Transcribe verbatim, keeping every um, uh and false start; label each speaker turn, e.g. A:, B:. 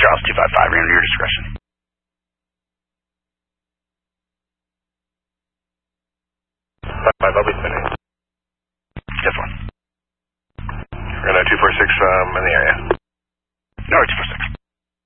A: Charles two five five, under your discretion.
B: five five, I'll be spinning.
A: ten four.
B: We're going to two four six um, in the area.
A: No, two four six.